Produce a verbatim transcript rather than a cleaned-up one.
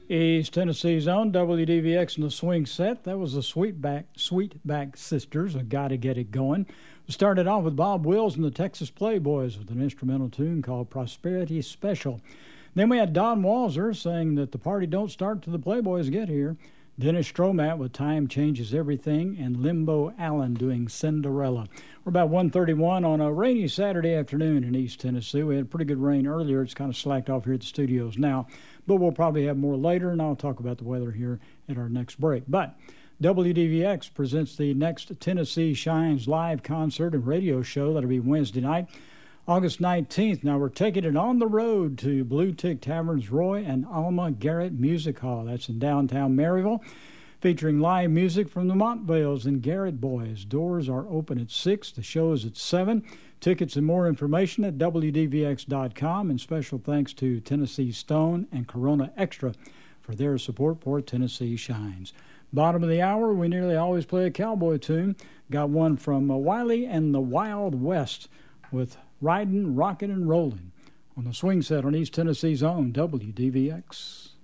East Tennessee's own W D V X in the swing set. That was the Sweetback, Sweetback Sisters, a Gotta Get It Going. We started off with Bob Wills and the Texas Playboys with an instrumental tune called Prosperity Special. Then we had Don Walser saying that the party don't start till the Playboys get here. Dennis Stromat with Time Changes Everything, and Limbo Allen doing Cinderella. We're about one thirty-one on a rainy Saturday afternoon in East Tennessee. We had pretty good rain earlier. It's kind of slacked off here at the studios now, but we'll probably have more later, and I'll talk about the weather here at our next break. But W D V X presents the next Tennessee Shines live concert and radio show. That'll be Wednesday night, August nineteenth. Now, we're taking it on the road to Blue Tick Tavern's Roy and Alma Garrett Music Hall. That's in downtown Maryville, featuring live music from the Montvales and Garrett Boys. Doors are open at six. The show is at seven. Tickets and more information at W D V X dot com. And special thanks to Tennessee Stone and Corona Extra for their support for Tennessee Shines. Bottom of the hour, we nearly always play a cowboy tune. Got one from uh, Wiley and the Wild West with Riding, Rockin' and Rollin' on the swing set on East Tennessee's own W D V X.